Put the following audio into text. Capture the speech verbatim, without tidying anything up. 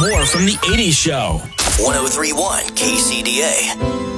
more from the eighties show. one oh three point one K C D A.